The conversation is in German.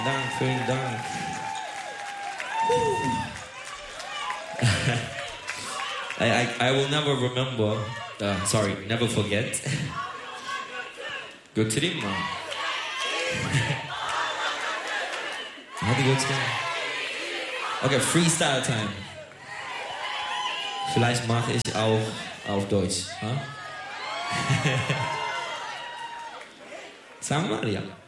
Vielen Dank, vielen Dank. I will never remember, never forget. Good trimma. Okay, Freestyle Time. Vielleicht mache ich auch auf Deutsch. Huh? Sag mal, ja.